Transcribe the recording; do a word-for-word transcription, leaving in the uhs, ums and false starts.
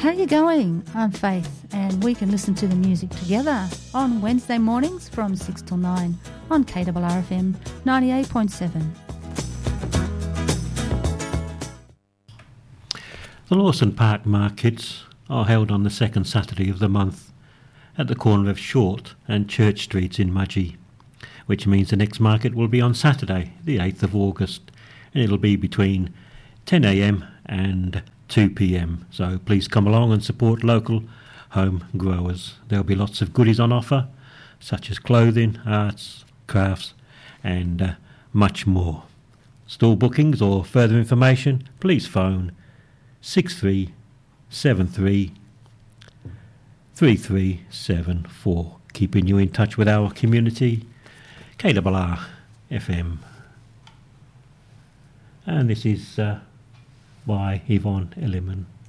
How you going? I'm Faith, and we can listen to the music together on Wednesday mornings from six till nine on K R R F M ninety-eight point seven. The Lawson Park markets are held on the second Saturday of the month at the corner of Short and Church Streets in Mudgee, which means the next market will be on Saturday, the eighth of August, and it'll be between ten a m and two p m, so please come along and support local home growers. There'll be lots of goodies on offer, such as clothing, arts, crafts and uh, much more. Store bookings or further information, please phone six three seven three three three seven four, keeping you in touch with our community, K R R F M. And this is uh, by Yvonne Elliman.